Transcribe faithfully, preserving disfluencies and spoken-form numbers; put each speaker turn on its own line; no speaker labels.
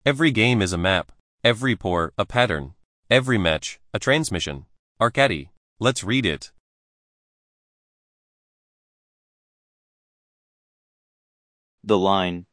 Every game is a map. Every pore, a pattern. Every match, a transmission. Arcady. Let's read it.
The line.